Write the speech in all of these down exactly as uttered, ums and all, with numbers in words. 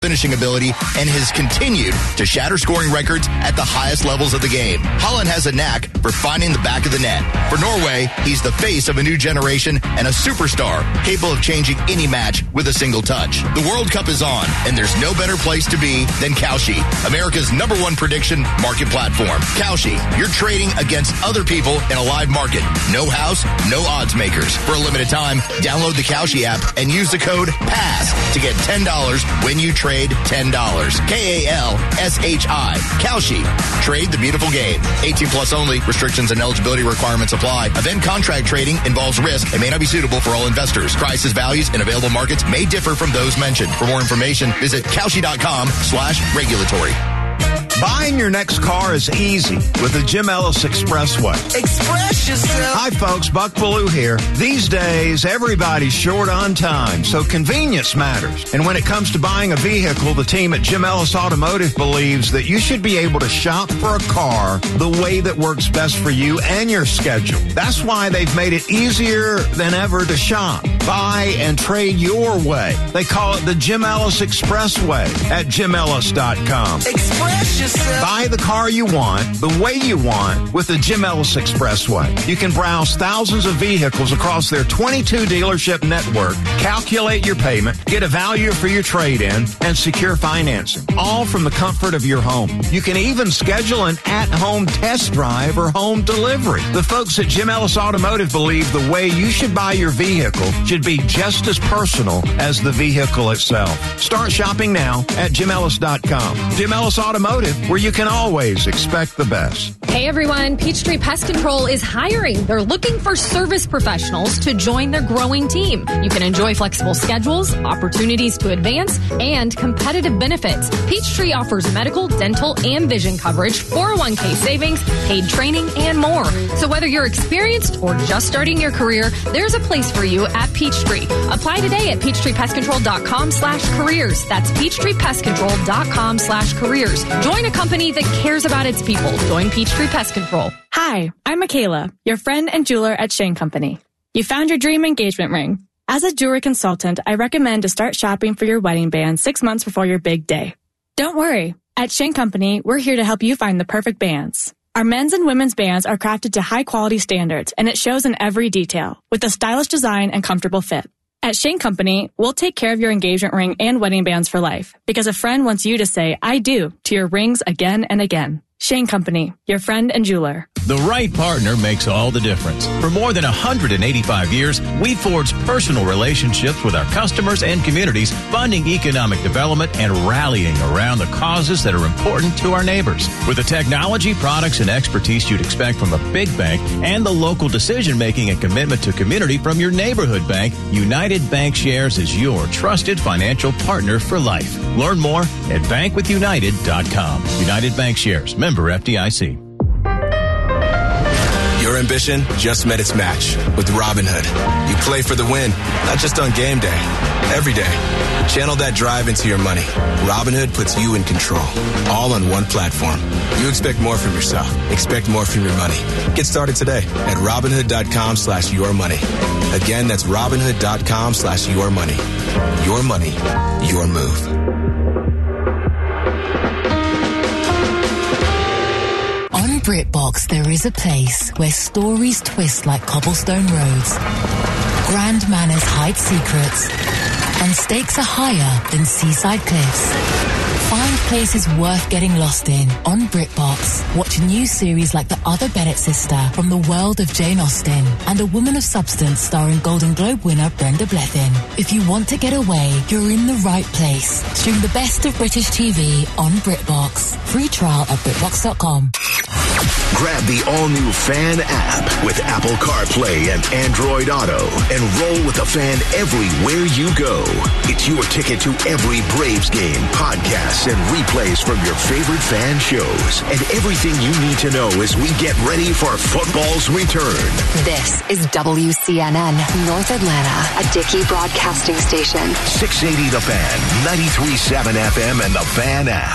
finishing ability and has continued to shatter scoring records at the highest levels of the game. Haaland has a knack for finding the back of the net. For Norway, he's the face of a new generation and a superstar capable of changing any match with a single touch. The World Cup is on, and there's no better place to be than Kalshi, America's number one prediction market platform. Kalshi, you're trading against other people in a live market. No house, no odds makers. For a limited time, download the Kalshi app and use the code PASS to get ten dollars when you trade ten dollars. K A L S H I. Kalshi. Trade the beautiful game. eighteen plus only. Restrictions and eligibility requirements apply. Event contract trading involves risk and may not be suitable for all investors. Prices, values, and available markets may differ from those mentioned. For more information, visit Kalshi.com slash regulatory. Buying your next car is easy with the Jim Ellis Expressway. Express yourself. Hi, folks. Buck Ballou here. These days, everybody's short on time, so convenience matters. And when it comes to buying a vehicle, the team at Jim Ellis Automotive believes that you should be able to shop for a car the way that works best for you and your schedule. That's why they've made it easier than ever to shop, buy, and trade your way. They call it the Jim Ellis Expressway at Jim Ellis dot com. Express yourself. Buy the car you want, the way you want, with the Jim Ellis Expressway. You can browse thousands of vehicles across their twenty-two dealership network, calculate your payment, get a value for your trade-in, and secure financing, all from the comfort of your home. You can even schedule an at-home test drive or home delivery. The folks at Jim Ellis Automotive believe the way you should buy your vehicle should be just as personal as the vehicle itself. Start shopping now at Jim Ellis dot com. Jim Ellis Automotive, where you can always expect the best. Hey everyone, Peachtree Pest Control is hiring. They're looking for service professionals to join their growing team. You can enjoy flexible schedules, opportunities to advance, and competitive benefits. Peachtree offers medical, dental, and vision coverage, four oh one k savings, paid training, and more. So whether you're experienced or just starting your career, there's a place for you at Peachtree. Apply today at peachtree pest control dot com slash careers. That's peachtree pest control dot com slash careers. Join a company that cares about its people. Join Peachtree Pest Control. Hi, I'm Michaela, your friend and jeweler at Shane Company. You found your dream engagement ring. As a jewelry consultant, I recommend to start shopping for your wedding band six months before your big day. Don't worry. At Shane Company, we're here to help you find the perfect bands. Our men's and women's bands are crafted to high-quality standards, and it shows in every detail, with a stylish design and comfortable fit. At Shane Company, we'll take care of your engagement ring and wedding bands for life, because a friend wants you to say, I do, to your rings again and again. Shane Company, your friend and jeweler. The right partner makes all the difference. For more than one hundred eighty-five years, we've forged personal relationships with our customers and communities, funding economic development and rallying around the causes that are important to our neighbors. With the technology, products, and expertise you'd expect from a big bank and the local decision-making and commitment to community from your neighborhood bank, United Bank Shares is your trusted financial partner for life. Learn more at bank with united dot com. United Bank Shares. Member F D I C. Your ambition just met its match with Robinhood. You play for the win, not just on game day, every day. Channel that drive into your money. Robinhood puts you in control, all on one platform. You expect more from yourself. Expect more from your money. Get started today at Robinhood dot com slash your money. Again, that's Robinhood dot com slash your money. Your money, your move. On BritBox, there is a place where stories twist like cobblestone roads, grand manners hide secrets, and stakes are higher than seaside cliffs. Find places worth getting lost in on BritBox. Watch a new series like The Other Bennett Sister from the world of Jane Austen and A Woman of Substance starring Golden Globe winner Brenda Blethyn. If you want to get away, you're in the right place. Stream the best of British T V on BritBox. Free trial at BritBox dot com. Grab the all-new Fan app with Apple CarPlay and Android Auto and roll with the Fan everywhere you go. It's your ticket to every Braves game, podcasts, and replays from your favorite Fan shows. And everything you need to know as we get ready for football's return. This is W C N N North Atlanta, a Dickey broadcasting station. six eighty The Fan, ninety-three point seven F M, and the Fan app.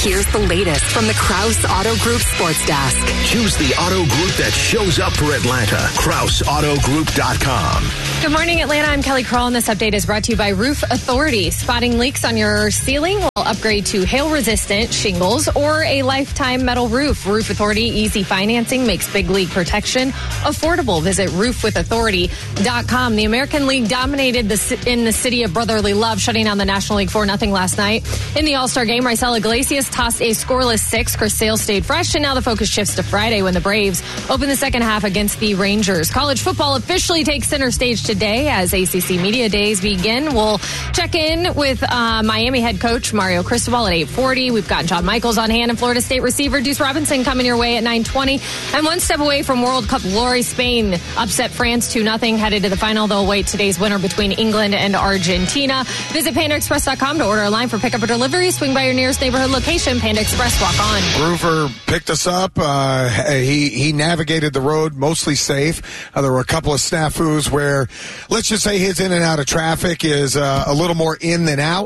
Here's the latest from the Krause Auto Group Sports Desk. Choose the auto group that shows up for Atlanta. Krause Auto Group dot com. Good morning, Atlanta. I'm Kelly Kroll, and this update is brought to you by Roof Authority. Spotting leaks on your ceiling will upgrade to hail-resistant shingles or a lifetime metal roof. Roof Authority easy financing makes big league protection affordable. Visit roof with authority dot com. The American League dominated the, in the city of brotherly love, shutting down the National League four nothing last night. In the All-Star game, Raisel Iglesias tossed a scoreless six. Chris Sale stayed fresh, and now the focus shifts to Friday when the Braves open the second half against the Rangers. College football officially takes center stage today as A C C Media Days begin. We'll check in with uh, Miami head coach Mario Cristobal at eight forty. We've got John Michaels on hand and Florida State receiver Deuce Robinson coming your way at nine twenty. And one step away from World Cup glory, Spain upset France two nothing, headed to the final. They'll await today's winner between England and Argentina. Visit Panda Express dot com to order a line for pickup or delivery. Swing by your nearest neighborhood location. Panda Express, walk on. Groover picked us up. Uh, he, he navigated the road mostly safe. Uh, there were a couple of snafus where, let's just say his in and out of traffic is uh, a little more in than out.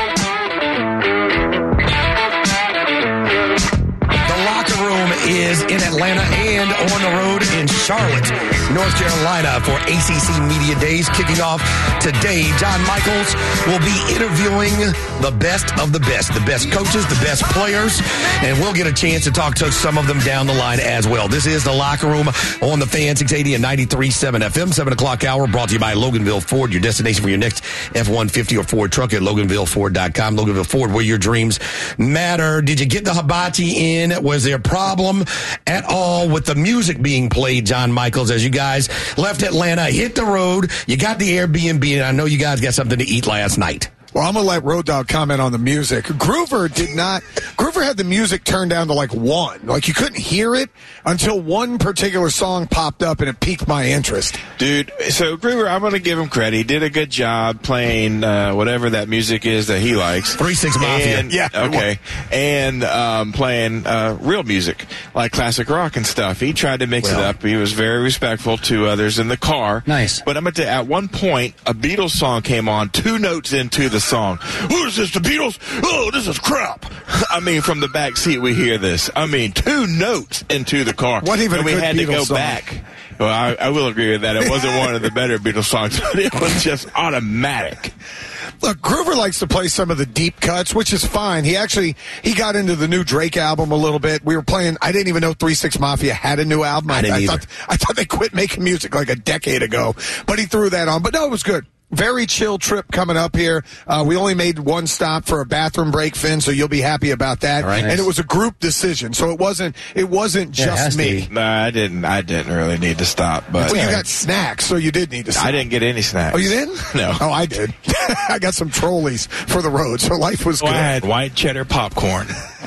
Is in Atlanta and on the road in Charlotte, North Carolina for A C C Media Days kicking off today. John Michaels will be interviewing the best of the best, the best coaches, the best players, and we'll get a chance to talk to some of them down the line as well. This is The Locker Room on the Fan, six eighty and ninety-three point seven F M, seven o'clock hour, brought to you by Loganville Ford, your destination for your next F one fifty or Ford truck at Loganville Ford dot com. Loganville Ford, where your dreams matter. Did you get the hibachi in? Was there a problem at all with the music being played, John Michaels, as you guys left Atlanta, hit the road? You got the Airbnb, and I know you guys got something to eat last night. Well, I'm going to let Road Dogg comment on the music. Groover did not, Groover had the music turned down to like one. Like you couldn't hear it until one particular song popped up and it piqued my interest. Dude, so Groover, I'm going to give him credit. He did a good job playing uh, whatever that music is that he likes. three six Mafia. And, yeah. Okay. And um, playing uh, real music, like classic rock and stuff. He tried to mix well, it up. He was very respectful to others in the car. Nice. But I'm going to at one point, a Beatles song came on, two notes into the song. Who is this, the Beatles? Oh, this is crap. I mean, from the back seat we hear this. I mean, two notes into the car. What even and we a good had Beatles to go song. back. Well, I, I will agree with that. It wasn't one of the better Beatles songs, but it was just automatic. Look, Groover likes to play some of the deep cuts, which is fine. He actually, he got into the new Drake album a little bit. We were playing, I didn't even know three six Mafia had a new album. I, didn't I, either. thought, I thought they quit making music like a decade ago, but he threw that on. But no, it was good. Very chill trip coming up here. Uh, we only made one stop for a bathroom break, Finn, so you'll be happy about that. Right, nice. And it was a group decision, so it wasn't it wasn't Yeah, just me. No, I didn't. I didn't really need to stop. But Well, you got snacks, so you did need to stop. I didn't get any snacks. Oh, you didn't? No. Oh, I did. I got some trolleys for the road, so life was Well, good. I had white cheddar popcorn.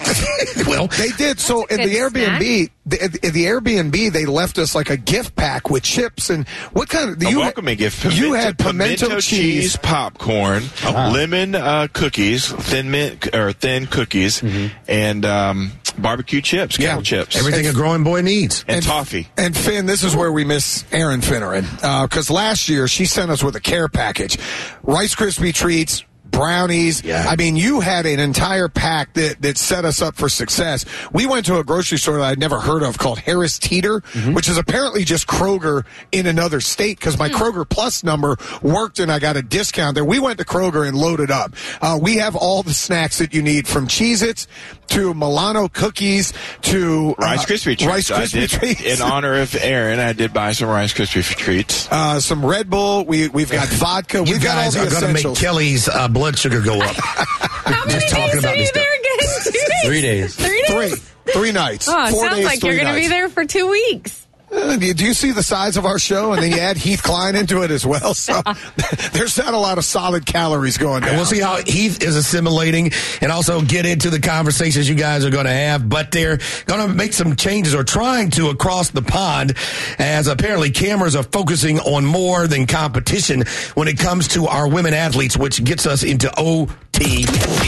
Well, they did. So in Good the Airbnb, the, in the Airbnb, they left us like a gift pack with chips and what kind of A you welcoming gift. You had pimento, pimento cheese. popcorn, lemon uh, cookies, thin mint or thin cookies, and um, barbecue chips, kettle Yeah. chips, Everything a growing boy needs. and, toffee. And Finn, this is where we miss Erin Finneran because last year she sent us with a care package, Rice Krispie treats, brownies. Yeah. I mean, you had an entire pack that, that set us up for success. We went to a grocery store that I'd never heard of called Harris Teeter, mm-hmm. which is apparently just Kroger in another state because my mm. Kroger Plus number worked and I got a discount there. We went to Kroger and loaded up. Uh, we have all the snacks that you need from Cheez-Its to Milano cookies to uh, Rice Krispie treats. Rice I Krispie did, treats. in honor of Aaron, I did buy some Rice Krispie treats. Uh, some Red Bull. We, we've got vodka. You We've got all guys the are going to make essentials. Kelly's uh, blood sugar go up. How many Just talking days about are you this there again? Two days? Three days. Three days? Three. Three nights. Oh, it Four sounds days, like you're three going to be nights. there for two weeks. Uh, do you- do you see the size of our show? And then you add Heath Klein into it as well. So there's not a lot of solid calories going down. And we'll see how Heath is assimilating and also get into the conversations you guys are going to have. But they're going to make some changes or trying to across the pond as apparently cameras are focusing on more than competition when it comes to our women athletes, which gets us into O T P.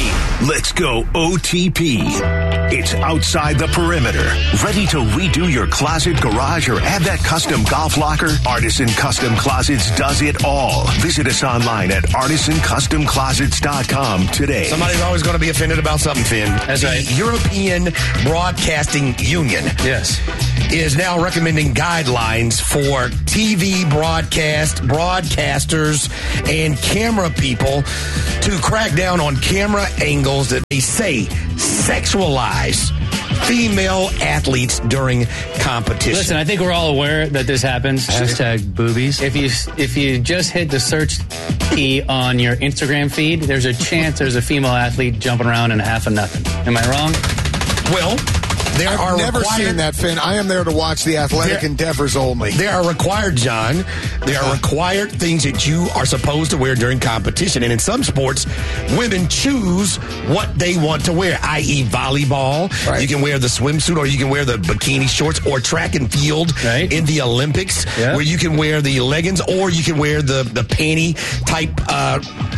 Let's go O T P. It's outside the perimeter. Ready to redo your closet, garage, or add that custom golf locker? Artisan Custom Closets does it all. Visit us online at artisan custom closets dot com today. Somebody's always going to be offended about something, Finn. That's the right. European Broadcasting Union Yes. is now recommending guidelines for T V broadcast, broadcasters, and camera people to crack down on camera angles that they say sexualize female athletes during competition. Listen, I think we're all aware that this happens. Hashtag boobies. If you if you just hit the search key on your Instagram feed, there's a chance there's a female athlete jumping around in half of nothing. Am I wrong? Well, there I've are never required, seen that, Finn. I am there to watch the athletic there, endeavors only. There are required, John. There are required things that you are supposed to wear during competition. And in some sports, women choose what they want to wear, that is volleyball. Right. You can wear the swimsuit or you can wear the bikini shorts, or track and field right. in the Olympics, yep. where you can wear the leggings or you can wear the, the panty type uh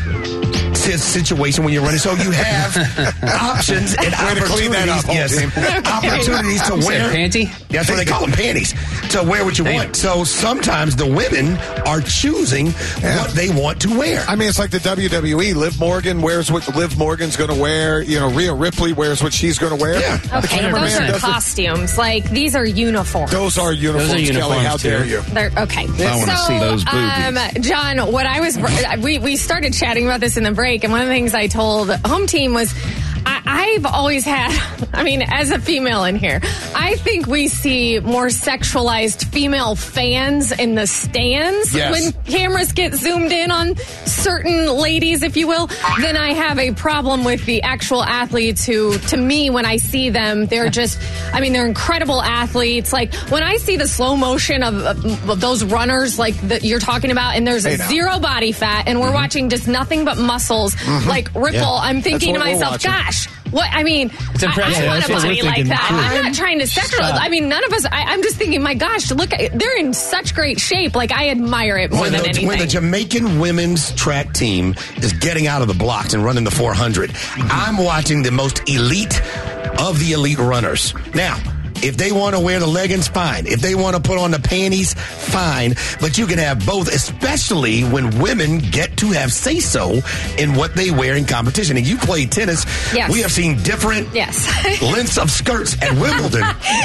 situation when you're running. So you have options and opportunities. Up, yes, okay. opportunities to wear panty. That's what they call them, panties. To wear what you Damn. want. So sometimes the women are choosing yeah. what they want to wear. I mean, it's like the W W E. Liv Morgan wears what Liv Morgan's going to wear. You know, Rhea Ripley wears what she's going to wear. Yeah. Okay, those are costumes. Like, these are uniforms. Those are uniforms, those are uniforms Kelly. How too. dare you? They're, okay. I want to so, see those boobies. Um, John, what I was, we, we started chatting about this in the break, and one of the things I told home team was, I, I've always had, I mean, as a female in here, I think we see more sexualized female fans in the stands yes. when cameras get zoomed in on certain ladies, if you will, than I have a problem with the actual athletes who, to me, when I see them, they're just, I mean, they're incredible athletes. Like, when I see the slow motion of, of, of those runners, like that you're talking about, and there's hey, zero body fat, and we're mm-hmm. watching just nothing but muscles, mm-hmm. like ripple, yeah. I'm thinking to myself, gosh, what, I mean, it's impressive. I, I want a body like that. Too. I'm not trying to sexualize. I mean, none of us, I, I'm just thinking, my gosh, look, they're in such great shape. Like, I admire it more when than the, anything. When the Jamaican women's track team is getting out of the blocks and running the four hundred, I'm watching the most elite of the elite runners. Now, if they want to wear the leggings, fine. If they want to put on the panties, fine. But you can have both, especially when women get to have say-so in what they wear in competition. And you play tennis. Yes. We have seen different yes. lengths of skirts at Wimbledon.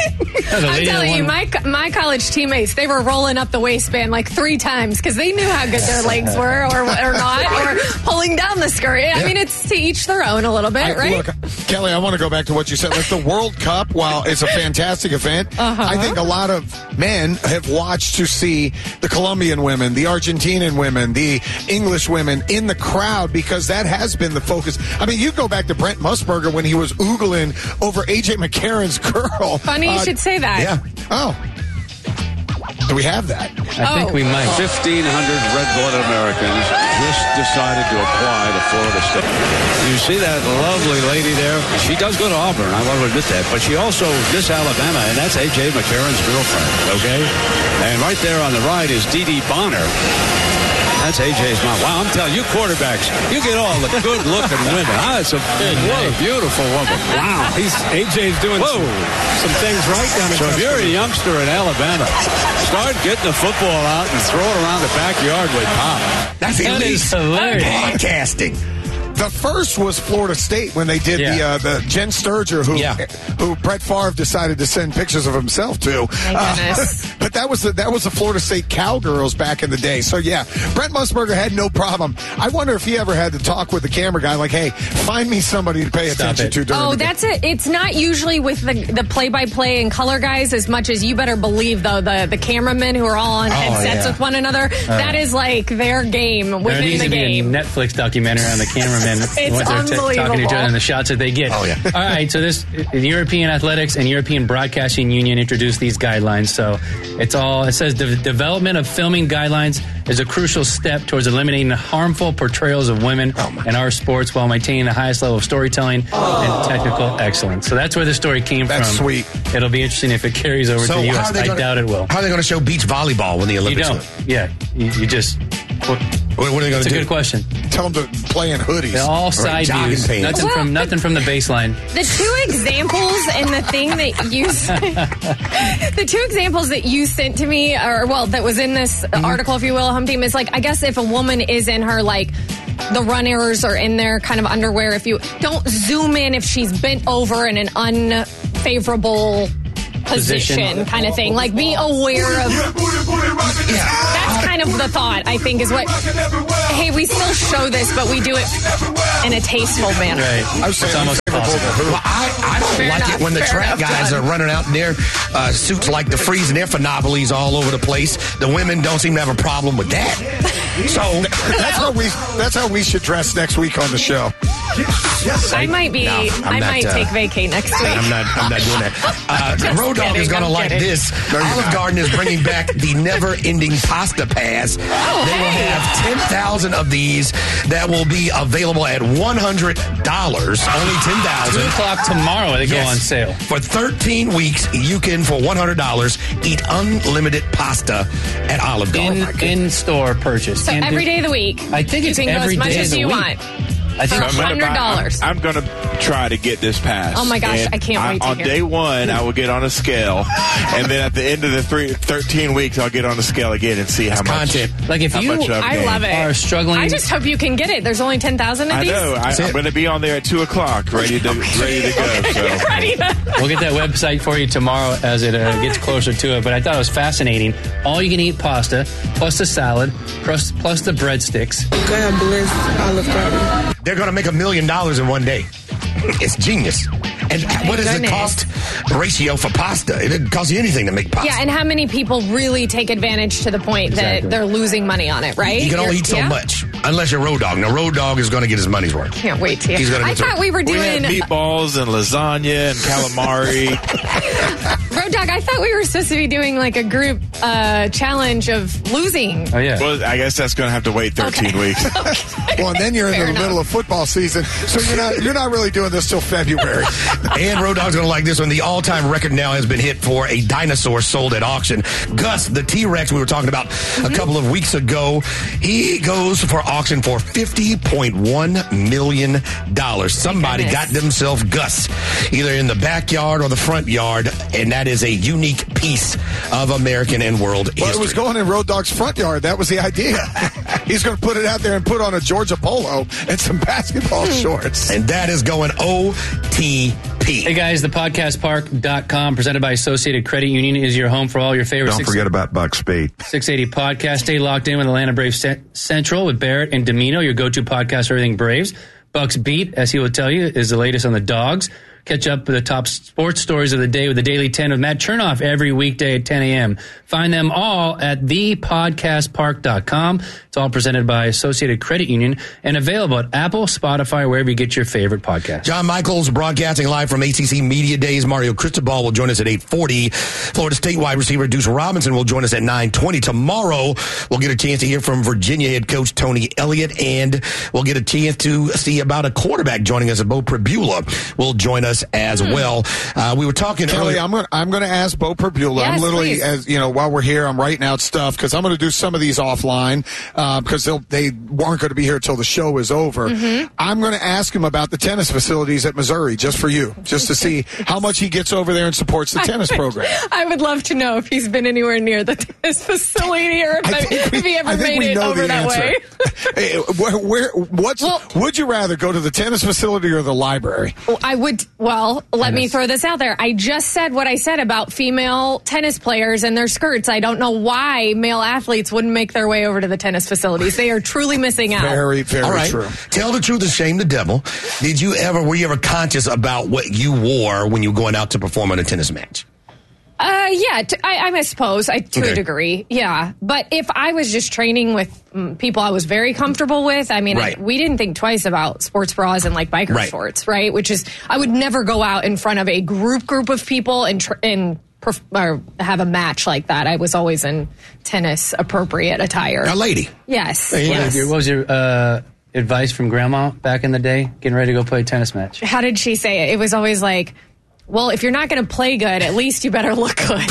I'm telling you, my my college teammates, they were rolling up the waistband like three times because they knew how good their legs were or, or not, or pulling down the skirt. I yeah. mean, it's to each their own a little bit, I, right? Look, Kelly, I want to go back to what you said. Like, the World Cup, while it's a fantastic Fantastic event. Uh-huh. I think a lot of men have watched to see the Colombian women, the Argentinian women, the English women in the crowd, because that has been the focus. I mean, you go back to Brent Musburger when he was oogling over A J McCarron's girl. Funny you uh, should say that. Yeah. Oh. Do we have that? I oh. think we might. fifteen hundred red-blooded Americans just decided to apply to Florida State. You see that lovely lady there? She does go to Auburn, I want to admit that. But she also, Miss Alabama, and that's A J McCarron's girlfriend, okay? And right there on the right is Dee Dee Bonner. That's A J's mom. Wow, I'm telling you, quarterbacks, you get all the good-looking women. Ah, it's a what a beautiful woman. Wow, he's A J's doing some, some things right down in So if you're a youngster in Alabama, start getting the football out and throw it around the backyard with Pop. That's that elite is hilarious. Podcasting. The first was Florida State when they did yeah. the uh, the Jen Sturger, who yeah. who Brett Favre decided to send pictures of himself to. Uh, but that was the, that was the Florida State Cowgirls back in the day. So yeah, Brent Musburger had no problem. I wonder if he ever had to talk with the camera guy, like, "Hey, find me somebody to pay Stop attention it. to." During oh, the that's it. It's not usually with the the play by play and color guys as much as you better believe though the the cameramen who are all on oh, headsets yeah. with one another. Uh, that is like their game within there needs the to game. Be a Netflix documentary on the cameramen. It's T- talking to each other and the shots that they get. Oh, yeah. All right, so this the European Athletics and European Broadcasting Union introduced these guidelines. So it's all, it says the development of filming guidelines is a crucial step towards eliminating the harmful portrayals of women oh, in our sports while maintaining the highest level of storytelling oh. and technical excellence. So that's where the story came that's from. That's sweet. It'll be interesting if it carries over so to the U S. I gonna, doubt it will. How are they going to show beach volleyball when the Olympics You don't. are? Yeah. You, you just... What, What, what are they going That's to do? a good question. Tell them to play in hoodies. They're all side jogging views. pants. Nothing Well, from nothing from the baseline. The two examples and the thing that you sent, the two examples that you sent to me, or well, that was in this Mm-hmm. article, if you will, Home Team, is like, I guess if a woman is in her, like, the runners or in their kind of underwear, if you don't zoom in if she's bent over in an unfavorable position, Position. kind of thing. Like, be aware of. That's kind of the thought, I think, is what. Hey, we still show this, but we do it in a tasteful manner. Right. I was saying It's almost unfavorable. Well, I, I don't Fair like enough, it when the fair track enough, guys John. are running out in their uh, suits like the freeze and their phenomenals all over the place. The women don't seem to have a problem with that. So that's how we that's how we should dress next week on the show. I might be. No, I'm I not, might uh, take vacay next week. I'm not. I'm not doing that. Uh, Just Road Dogg kidding, is going to I'm like kidding. this. Olive Garden is bringing back the never-ending pasta pass. Oh, they will hey. have ten thousand of these that will be available at one hundred dollars. Only ten Two thousand. o'clock tomorrow. They go Yes. on sale. For thirteen weeks, you can, for one hundred dollars, eat unlimited pasta at Olive Garden. In, in store purchase. So Can't every do- day of the week, I think you it's can go every as much day of as the you week. want. I think For I'm gonna one hundred buy- dollars. I'm, I'm going to try to get this pass. Oh my gosh, And I can't wait to On hear. day one, I will get on a scale, and then at the end of the three, thirteen weeks, I'll get on the scale again and see how much content. Like if how you much I've I gained. love it. are struggling. I just hope you can get it. There's only ten thousand of I these. know. I, I'm going to be on there at two o'clock, ready to ready to go. So. Ready to- We'll get that website for you tomorrow as it uh, gets closer to it. But I thought it was fascinating. All you can eat pasta, plus the salad, plus, plus the breadsticks. God bless Olive Garden. They're going to make a million dollars in one day. It's genius. And what is goodness. the cost ratio for pasta? It doesn't cost you anything to make pasta. Yeah, and how many people really take advantage to the point Exactly. that they're losing money on it, right? You can only You're- eat so yeah? much, unless you're Road Dogg. Now, Road Dogg is going to get his money's worth. Can't wait to. He's gonna I go through. thought we were We had doing. meatballs and lasagna and calamari. Road Dogg, I thought we were supposed to be doing like a group uh, challenge of losing. Oh, yeah. Well, I guess that's going to have to wait thirteen Okay. weeks. Well, and then you're in Fair the enough. middle of football season, so you're not you're not really doing this till February. And Road Dogg's going to like this one. The all-time record now has been hit for a dinosaur sold at auction. Gus, the T-Rex we were talking about Mm-hmm. a couple of weeks ago, he goes for auction for fifty point one million dollars. Somebody goodness. got themselves Gus, either in the backyard or the front yard, and that is a unique piece of American and world Well, history. it was going in Road Dogg's front yard. That was the idea. He's going to put it out there and put on a Georgia polo and some basketball shorts. and that is going O T P. Hey guys, the podcast park dot com presented by Associated Credit Union is your home for all your favorite Don't six, forget about Buck Speed. six eighty podcasts. Stay locked in with Atlanta Braves Cent- Central with Barrett and Domino, your go-to podcast for everything Braves. Bucks Beat, as he will tell you, is the latest on the Dogs. Catch up with the top sports stories of the day with the Daily ten with Matt Chernoff every weekday at ten a.m. Find them all at the podcast park dot com. It's all presented by Associated Credit Union and available at Apple, Spotify, wherever you get your favorite podcast. John Michaels broadcasting live from A C C Media Days. Mario Cristobal will join us at eight forty. Florida State wide receiver Deuce Robinson will join us at nine twenty. Tomorrow, we'll get a chance to hear from Virginia head coach Tony Elliott, and we'll get a chance to see about a quarterback joining us. Bo Pribula will join us as well. Uh, we were talking Kelly, earlier. I'm going I'm going to ask Bo Perbula. Yes, I'm literally, please. as you know, while we're here, I'm writing out stuff because I'm going to do some of these offline uh, because they'll they weren't going to be here till the show is over. Mm-hmm. I'm going to ask him about the tennis facilities at Missouri, just for you, just to see how much he gets over there and supports the tennis program. I would love to know if he's been anywhere near the tennis facility or if, I I think we- if he ever I think made we it know over the that answer. way. Hey, where, where what's Well- would you rather go to the tennis facility or the library? Well, I would. Well, let me throw this out there. I just said what I said about female tennis players and their skirts. I don't know why male athletes wouldn't make their way over to the tennis facilities. They are truly missing out. Very, very All right. true. Tell the truth and shame the devil. Did you ever, were you ever conscious about what you wore when you were going out to perform in a tennis match? Uh, yeah, t- I, I suppose I, to Okay. a degree, yeah. But if I was just training with mm, people I was very comfortable with, I mean, Right. I, we didn't think twice about sports bras and like biker Right. shorts, right? Which is, I would never go out in front of a group group of people and tr- and perf- or have a match like that. I was always in tennis appropriate attire. A lady. Yes. What yes. was your, what was your uh, advice from Grandma back in the day, getting ready to go play a tennis match? How did she say it? It was always like, Well, if you're not going to play good, at least you better look good.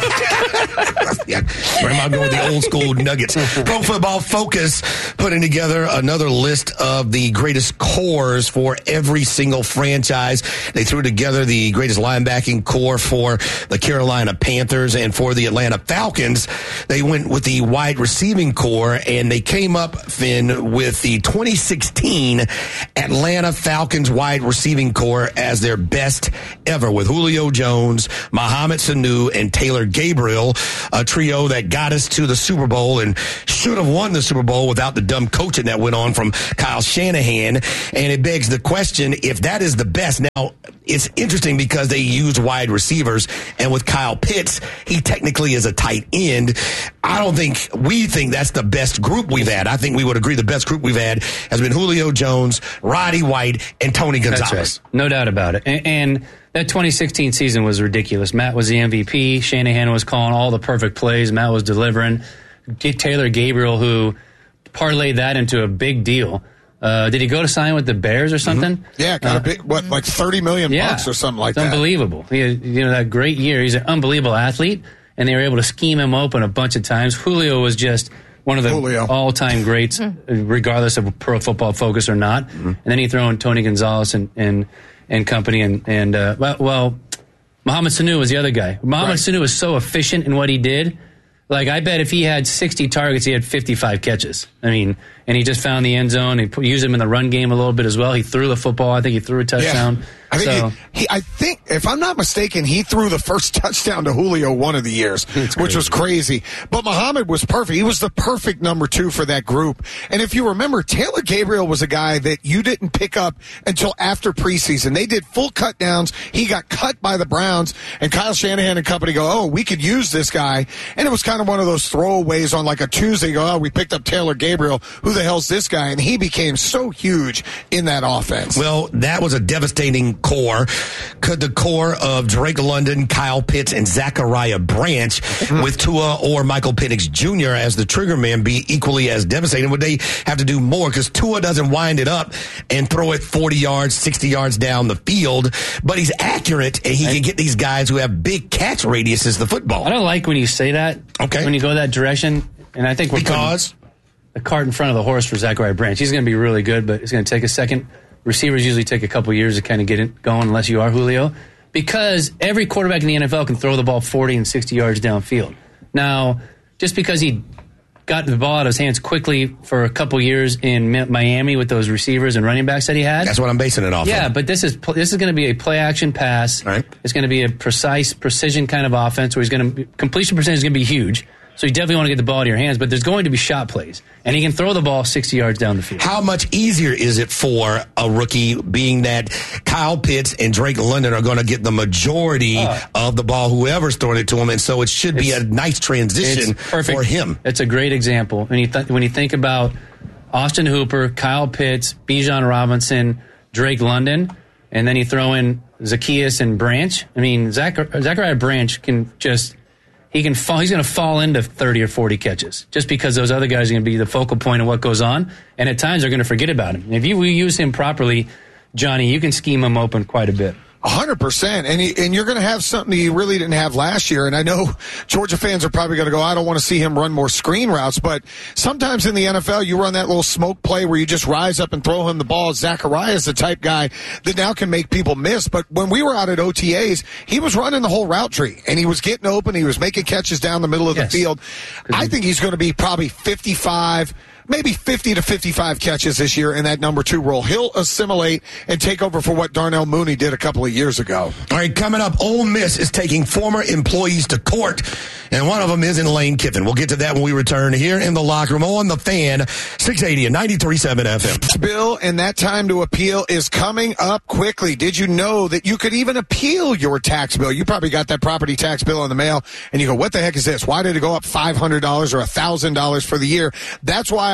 Yeah, Grandma going with the old school Nuggets. Pro Football Focus putting together another list of the greatest cores for every single franchise. They threw together the greatest linebacking core for the Carolina Panthers, and for the Atlanta Falcons, they went with the wide receiving core, and they came up, Finn, with the twenty sixteen Atlanta Falcons wide receiving core as their best ever, with Julio Jones, Mohamed Sanu, and Taylor Gabriel, a trio that got us to the Super Bowl and should have won the Super Bowl without the dumb coaching that went on from Kyle Shanahan. And it begs the question, if that is the best. Now, it's interesting because they used wide receivers, and with Kyle Pitts, he technically is a tight end. I don't think we think that's the best group we've had. I think we would agree the best group we've had has been Julio Jones, Roddy White, and Tony Gonzalez. That's right. No doubt about it. And, and that twenty sixteen season was ridiculous. Matt was the M V P. Shanahan was calling all the perfect plays. Matt was delivering. Taylor Gabriel, who parlayed that into a big deal. Uh, did he go to sign with the Bears or something? Mm-hmm. Yeah, got uh, a big, what, like thirty million yeah, bucks or something like it's that. Unbelievable. He had, you know, that great year. He's an unbelievable athlete, and they were able to scheme him open a bunch of times. Julio was just one of the Julio. all-time greats, regardless of Pro Football Focus or not. Mm-hmm. And then he threw in Tony Gonzalez and and, and company, and and uh, well, well, Mohamed Sanu was the other guy. Mohamed right. Sanu was so efficient in what he did. Like, I bet if he had sixty targets, he had fifty-five catches. I mean, and he just found the end zone. He put, used him in the run game a little bit as well. He threw the football. I think he threw a touchdown. Yeah. I think, so, he, he, I think, if I'm not mistaken, he threw the first touchdown to Julio one of the years, which was crazy. But Muhammad was perfect. He was the perfect number two for that group. And if you remember, Taylor Gabriel was a guy that you didn't pick up until after preseason. They did full cut downs. He got cut by the Browns, and Kyle Shanahan and company go, oh, we could use this guy. And it was kind of one of those throwaways on like a Tuesday. Go, oh, we picked up Taylor Gabriel. Who the hell's this guy? And he became so huge in that offense. Well, that was a devastating core. Could the core of Drake London, Kyle Pitts, and Zachariah Branch mm-hmm. with Tua or Michael Penix Junior as the trigger man be equally as devastating? Would they have to do more? Because Tua doesn't wind it up and throw it forty yards, sixty yards down the field, but he's accurate, and he can get these guys who have big catch radiuses the football. I don't like when you say that. Okay. When you go that direction, and I think we're because the cart in front of the horse for Zachariah Branch. He's going to be really good, but it's going to take a second. Receivers usually take a couple years to kind of get it going, unless you are Julio, because every quarterback in the N F L can throw the ball forty and sixty yards downfield. Now, just because he got the ball out of his hands quickly for a couple years in Miami with those receivers and running backs that he had, that's what I'm basing it off yeah, of. Yeah, but this is this is going to be a play action pass. Right. It's going to be a precise precision kind of offense where he's going to completion percentage is going to be huge. So you definitely want to get the ball to your hands, but there's going to be shot plays. And he can throw the ball sixty yards down the field. How much easier is it for a rookie, being that Kyle Pitts and Drake London are going to get the majority uh, of the ball, whoever's throwing it to him, and so it should be a nice transition for him. It's a great example. When you, th- when you think about Austin Hooper, Kyle Pitts, Bijan Robinson, Drake London, and then you throw in Zacchaeus and Branch. I mean, Zach- Zachariah Branch can just... He can fall. He's going to fall into thirty or forty catches just because those other guys are going to be the focal point of what goes on, and at times they're going to forget about him. And if you use him properly, Johnny, you can scheme him open quite a bit. A hundred percent, and he, and you're going to have something you really didn't have last year. And I know Georgia fans are probably going to go, I don't want to see him run more screen routes. But sometimes in the N F L, you run that little smoke play where you just rise up and throw him the ball. Zachariah is the type guy that now can make people miss. But when we were out at O T As, he was running the whole route tree, and he was getting open. He was making catches down the middle of yes. the field. I think he's going to be probably fifty-five. Maybe fifty to fifty-five catches this year in that number two role. He'll assimilate and take over for what Darnell Mooney did a couple of years ago. All right, coming up, Ole Miss is taking former employees to court, and one of them is in Lane Kiffin. We'll get to that when we return here in the locker room on the Fan, six eighty and ninety-three point seven F M. Bill, and that time to appeal is coming up quickly. Did you know that you could even appeal your tax bill? You probably got that property tax bill in the mail, and you go, what the heck is this? Why did it go up five hundred dollars or one thousand dollars for the year? That's why I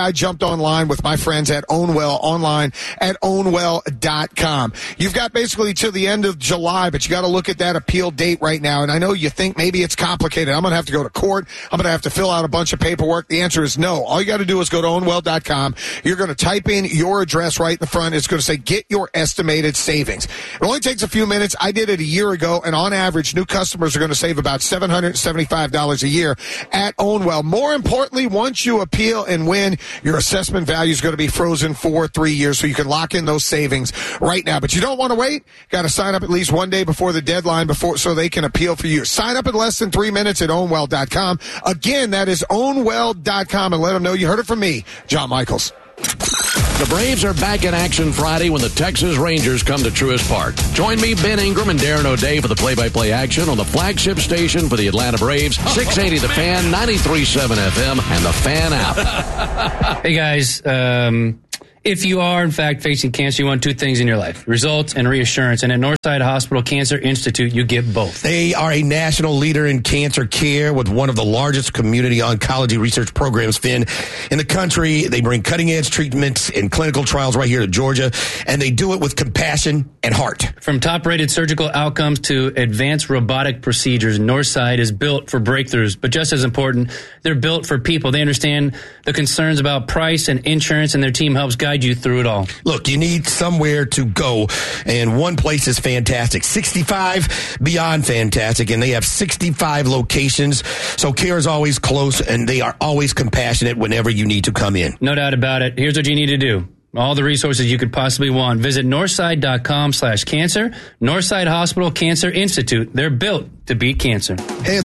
I jumped online with my friends at Ownwell online at ownwell dot com. You've got basically till the end of July, but you got to look at that appeal date right now. And I know you think maybe it's complicated. I'm going to have to go to court. I'm going to have to fill out a bunch of paperwork. The answer is no. All you got to do is go to ownwell dot com. You're going to type in your address right in the front. It's going to say, get your estimated savings. It only takes a few minutes. I did it a year ago, and on average, new customers are going to save about seven hundred seventy-five dollars a year at Ownwell. More importantly, once you appeal and win, your assessment value is going to be frozen for three years, so you can lock in those savings right now. But you don't want to wait. Got to sign up at least one day before the deadline before so they can appeal for you. Sign up in less than three minutes at ownwell dot com. Again, that is ownwell dot com, and let them know you heard it from me, John Michaels. The Braves are back in action Friday when the Texas Rangers come to Truist Park. Join me, Ben Ingram, and Darren O'Day for the play-by-play action on the flagship station for the Atlanta Braves, six eighty The Fan, ninety-three point seven F M, and the Fan app. Hey, guys. Um, if you are, in fact, facing cancer, you want two things in your life, results and reassurance. And at Northside Hospital Cancer Institute, you get both. They are a national leader in cancer care with one of the largest community oncology research programs, Finn, in the country. They bring cutting-edge treatments and clinical trials right here to Georgia, and they do it with compassion and heart. From top-rated surgical outcomes to advanced robotic procedures, Northside is built for breakthroughs. But just as important, they're built for people. They understand the concerns about price and insurance, and their team helps guide you through it all. Look, you need somewhere to go, and one place is fantastic. sixty-five Beyond Fantastic, and they have sixty-five locations, so care is always close, and they are always compassionate whenever you need to come in. No doubt about it. Here's what you need to do. All the resources you could possibly want. Visit northside.com slash cancer. Northside Hospital Cancer Institute. They're built to beat cancer. Hey.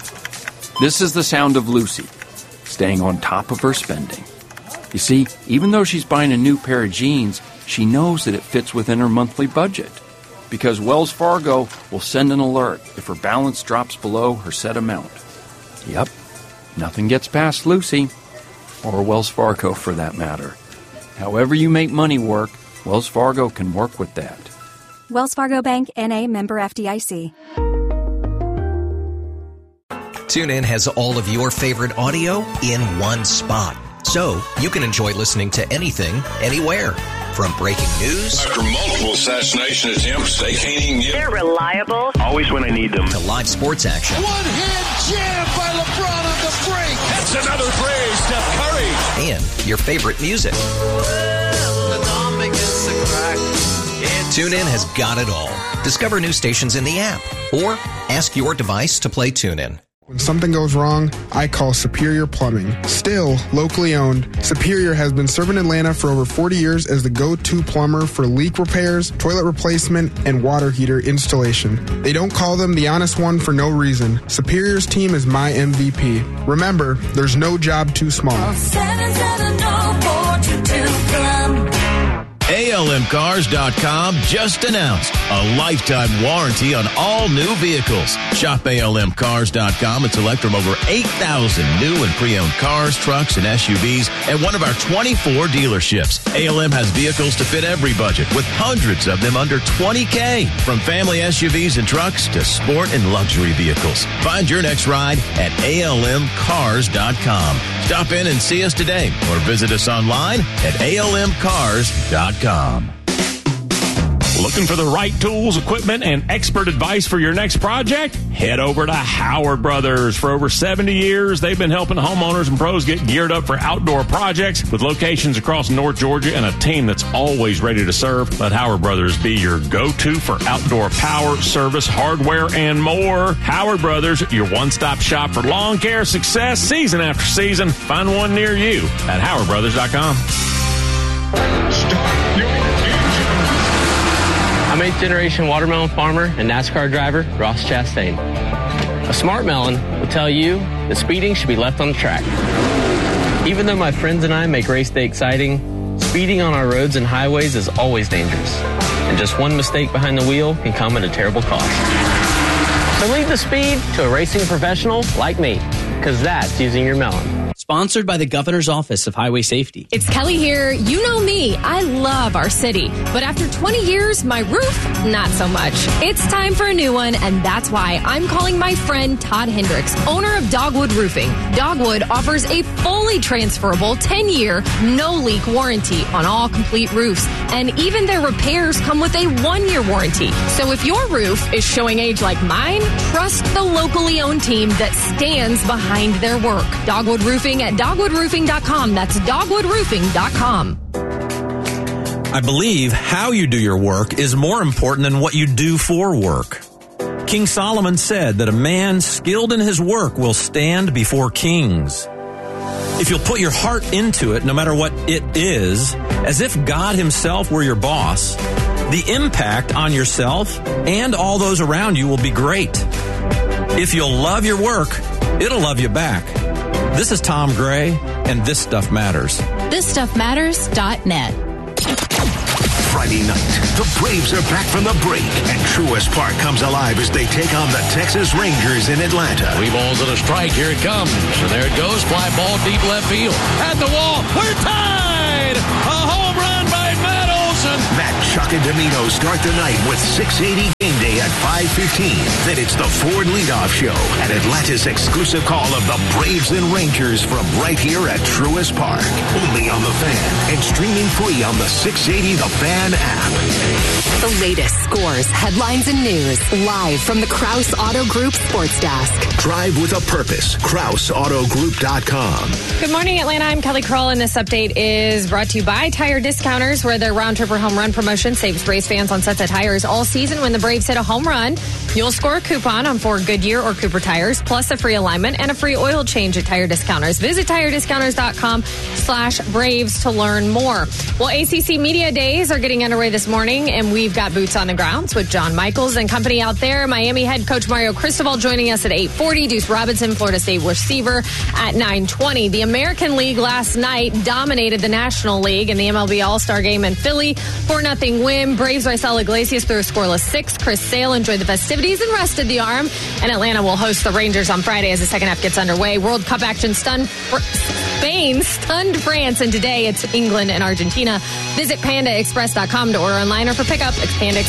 This is the sound of Lucy, staying on top of her spending. You see, even though she's buying a new pair of jeans, she knows that it fits within her monthly budget. Because Wells Fargo will send an alert if her balance drops below her set amount. Yep, nothing gets past Lucy, or Wells Fargo for that matter. However you make money work, Wells Fargo can work with that. Wells Fargo Bank, N A, member F D I C. TuneIn has all of your favorite audio in one spot. So you can enjoy listening to anything, anywhere. From breaking news. After multiple assassination attempts, they can't even get... They're reliable. Always when I need them. To live sports action. One-hand jam by LeBron on the break. That's another three, Steph Curry. And your favorite music. TuneIn has got it all. Discover new stations in the app. Or ask your device to play TuneIn. When something goes wrong, I call Superior Plumbing. Still locally owned, Superior has been serving Atlanta for over forty years as the go-to plumber for leak repairs, toilet replacement, and water heater installation. They don't call them the honest one for no reason. Superior's team is my M V P. Remember, there's no job too small. A L M Cars dot com just announced a lifetime warranty on all new vehicles. Shop A L M Cars dot com and select from over eight thousand new and pre-owned cars, trucks, and S U Vs at one of our twenty-four dealerships. A L M has vehicles to fit every budget, with hundreds of them under twenty K. From family S U Vs and trucks to sport and luxury vehicles. Find your next ride at A L M Cars dot com. Stop in and see us today or visit us online at A L M Cars dot com. Looking for the right tools, equipment, and expert advice for your next project? Head over to Howard Brothers. For over seventy years, they've been helping homeowners and pros get geared up for outdoor projects with locations across North Georgia and a team that's always ready to serve. Let Howard Brothers be your go-to for outdoor power, service, hardware, and more. Howard Brothers, your one-stop shop for lawn care success season after season. Find one near you at howard brothers dot com. I'm eighth-generation watermelon farmer and NASCAR driver Ross Chastain. A smart melon will tell you that speeding should be left on the track. Even though my friends and I make race day exciting, speeding on our roads and highways is always dangerous. And just one mistake behind the wheel can come at a terrible cost. So leave the speed to a racing professional like me, because that's using your melon. Sponsored by the Governor's Office of Highway Safety. It's Kelly here. You know me. I love our city. But after twenty years, my roof, not so much. It's time for a new one, and that's why I'm calling my friend Todd Hendricks, owner of Dogwood Roofing. Dogwood offers a fully transferable ten-year, no-leak warranty on all complete roofs. And even their repairs come with a one-year warranty. So if your roof is showing age like mine, trust the locally owned team that stands behind their work. Dogwood Roofing at dogwood roofing dot com. That's dogwood roofing dot com. I believe how you do your work is more important than what you do for work. King Solomon said that a man skilled in his work will stand before kings. If you'll put your heart into it, no matter what it is, as if God himself were your boss, the impact on yourself and all those around you will be great. If you'll love your work, it'll love you back. This is Tom Gray, and This Stuff Matters. this stuff matters dot net. Friday night, the Braves are back from the break, and Truist Park comes alive as they take on the Texas Rangers in Atlanta. Three balls and a strike. Here it comes. And there it goes. Fly ball deep left field. At the wall. We're tied. A home run by Mattles. And Matt Chuck and Domino start the night with six eighty Game Day at five fifteen. Then it's the Ford Leadoff Show and Atlanta's exclusive call of the Braves and Rangers from right here at Truist Park. Only on The Fan and streaming free on the six eighty The Fan app. The latest scores, headlines, and news live from the Krause Auto Group Sports Desk. Drive with a purpose. Krause Auto Group dot com. Good morning, Atlanta. I'm Kelly Kroll, and this update is brought to you by Tire Discounters, where their round trip or home run promotion saves Braves fans on sets at tires all season. When the Braves hit a home run, you'll score a coupon on four Goodyear or Cooper tires, plus a free alignment and a free oil change at Tire Discounters. Visit tire discounters dot com slash Braves to learn more. Well, A C C Media Days are getting underway this morning, and we've got boots on the grounds with John Michaels and company out there. Miami head coach Mario Cristobal joining us at eight forty. Deuce Robinson, Florida State receiver, at nine twenty. The American League last night dominated the National League in the M L B All-Star Game in Philly. four nothing win. Braves Raisel Iglesias threw a scoreless six. Chris Sale enjoyed the festivities and rested the arm. And Atlanta will host the Rangers on Friday as the second half gets underway. World Cup action stunned Spain, stunned France, and today it's England and Argentina. Visit panda express dot com to order online or for pickup. Panda